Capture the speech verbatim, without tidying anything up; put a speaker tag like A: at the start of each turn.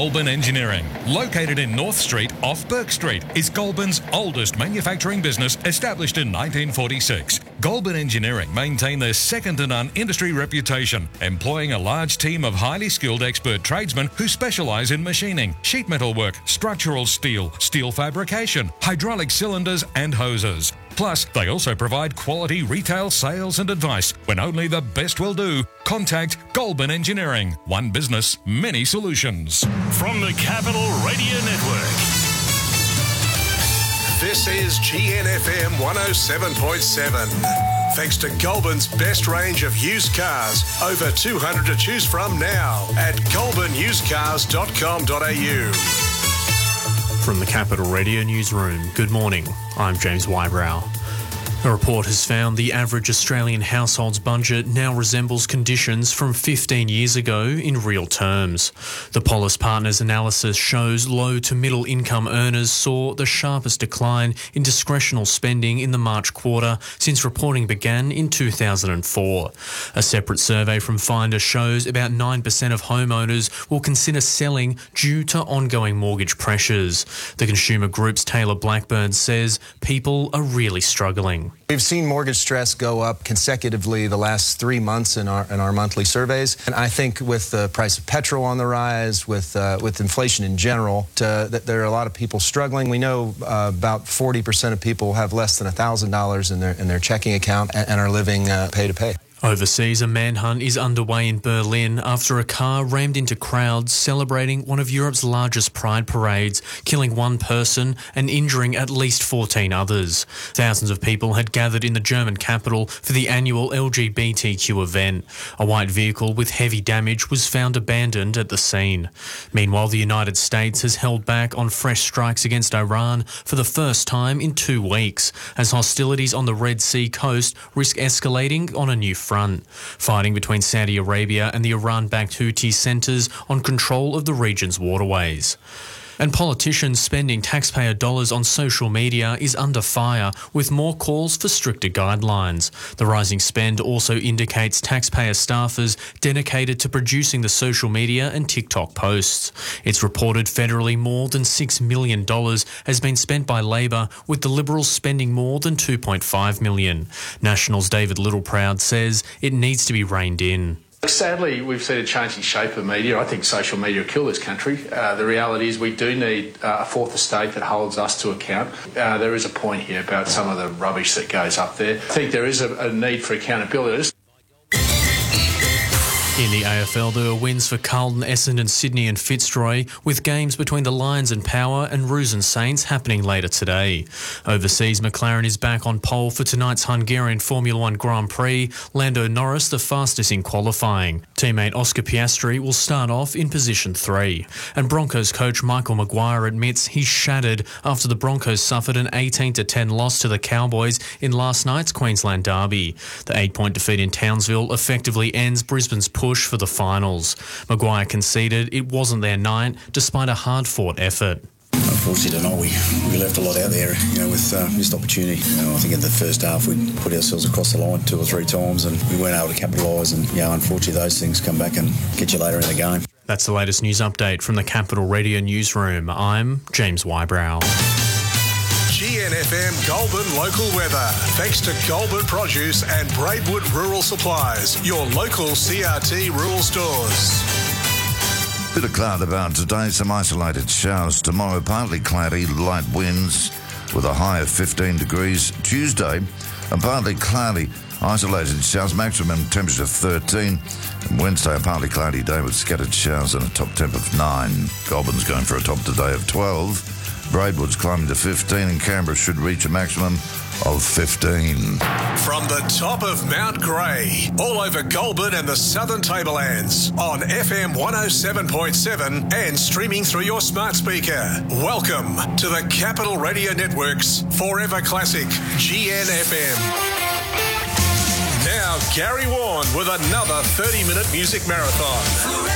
A: Goulburn Engineering. Located in North Street off Burke Street, is Goulburn's oldest manufacturing business, established in nineteen forty-six. Goulburn Engineering maintain their second-to-none industry reputation, employing a large team of highly skilled expert tradesmen who specialise in machining, sheet metal work, structural steel, steel fabrication, hydraulic cylinders and hoses. Plus, they also provide quality retail sales and advice. When only the best will do, contact Goulburn Engineering. One business, many solutions.
B: From the Capital Radio Network.
C: This is G N F M one oh seven point seven. Thanks to Goulburn's best range of used cars. Over two hundred to choose from now at goulburn used cars dot com dot a u.
D: From the Capital Radio Newsroom, good morning. I'm James Wybrow. A report has found the average Australian household's budget now resembles conditions from fifteen years ago in real terms. The Polis Partners analysis shows low to middle income earners saw the sharpest decline in discretional spending in the March quarter since reporting began in two thousand four. A separate survey from Finder shows about nine percent of homeowners will consider selling due to ongoing mortgage pressures. The consumer group's Taylor Blackburn says people are really struggling.
E: We've seen mortgage stress go up consecutively the last three months in our in our monthly surveys, and I think with the price of petrol on the rise, with uh, with inflation in general, to, that there are a lot of people struggling. We know uh, about forty percent of people have less than one thousand dollars in their in their checking account and, and are living uh, pay to pay.
D: Overseas, a manhunt is underway in Berlin after a car rammed into crowds celebrating one of Europe's largest pride parades, killing one person and injuring at least fourteen others. Thousands of people had gathered in the German capital for the annual L G B T Q event. A white vehicle with heavy damage was found abandoned at the scene. Meanwhile, the United States has held back on fresh strikes against Iran for the first time in two weeks, as hostilities on the Red Sea coast risk escalating on a new front. Front. Fighting between Saudi Arabia and the Iran-backed Houthi centres on control of the region's waterways. And politicians spending taxpayer dollars on social media is under fire, with more calls for stricter guidelines. The rising spend also indicates taxpayer staffers dedicated to producing the social media and TikTok posts. It's reported federally more than six million dollars has been spent by Labor, with the Liberals spending more than two point five million dollars. Nationals' David Littleproud says it needs to be reined in.
F: Sadly, we've seen a changing shape of media. I think social media will kill this country. Uh, the reality is we do need uh, a fourth estate that holds us to account. Uh, there is a point here about some of the rubbish that goes up there. I think there is a, a need for accountability.
D: In the A F L, there were wins for Carlton, Essendon, Sydney and Fitzroy, with games between the Lions and Power and Roos and Saints happening later today. Overseas, McLaren is back on pole for tonight's Hungarian Formula One Grand Prix. Lando Norris, the fastest in qualifying. Teammate Oscar Piastri will start off in position three. And Broncos coach Michael Maguire admits he's shattered after the Broncos suffered an eighteen to ten loss to the Cowboys in last night's Queensland Derby. The eight-point defeat in Townsville effectively ends Brisbane's push for the finals. Maguire conceded it wasn't their night, despite a hard-fought effort.
G: Unfortunately tonight we, we left a lot out there, you know, with uh, missed opportunity. You know, I think in the first half we put ourselves across the line two or three times and we weren't able to capitalise, and you know, unfortunately those things come back and get you later in the game.
D: That's the latest news update from the Capital Radio Newsroom. I'm James Wybrow.
C: G N F M Goulburn local weather. Thanks to Goulburn Produce and Braidwood Rural Supplies, your local C R T rural stores.
H: Bit of cloud about today, some isolated showers tomorrow, partly cloudy, light winds with a high of fifteen degrees. Tuesday, a partly cloudy, isolated showers, maximum temperature of thirteen. And Wednesday, a partly cloudy day with scattered showers and a top temp of nine. Goulburn's going for a top today of twelve. Braidwood's climbing to fifteen, and Canberra should reach a maximum of fifteen.
C: From the top of Mount Grey, all over Goulburn and the Southern Tablelands, on F M one oh seven point seven and streaming through your smart speaker. Welcome to the Capital Radio Network's Forever Classic G N F M. Now, Gary Warren with another thirty-minute music marathon.